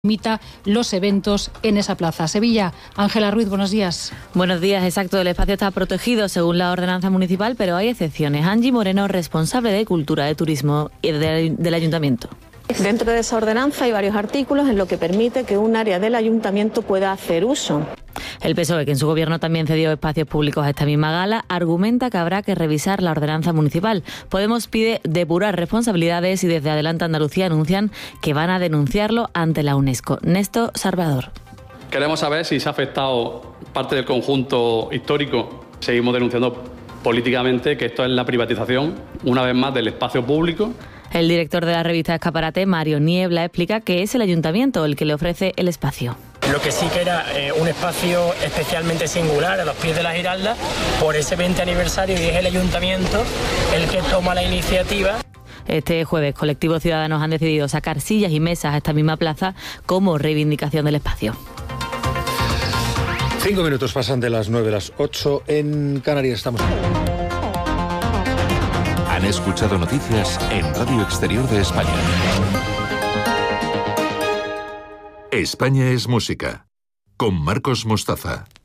limita los eventos en esa plaza. Sevilla, Ángela Ruiz, buenos días. Buenos días, exacto. El espacio está protegido según la ordenanza municipal, pero hay excepciones. Angie Moreno, responsable de Cultura, de Turismo y del Ayuntamiento. Dentro de esa ordenanza hay varios artículos en lo que permite que un área del ayuntamiento pueda hacer uso. El PSOE, que en su gobierno también cedió espacios públicos a esta misma gala, argumenta que habrá que revisar la ordenanza municipal. Podemos pide depurar responsabilidades y desde Adelante Andalucía anuncian que van a denunciarlo ante la UNESCO. Néstor Salvador. Queremos saber si se ha afectado parte del conjunto histórico. Seguimos denunciando políticamente que esto es la privatización, una vez más, del espacio público. El director de la revista Escaparate, Mario Niebla, explica que es el ayuntamiento el que le ofrece el espacio. Lo que sí que era un espacio especialmente singular a los pies de la Giralda por ese 20 aniversario y es el ayuntamiento el que toma la iniciativa. Este jueves, colectivos ciudadanos han decidido sacar sillas y mesas a esta misma plaza como reivindicación del espacio. 5 minutos pasan de las 9 a las 8 en Canarias. Estamos. Han escuchado noticias en Radio Exterior de España. España es música, con Marcos Mostaza.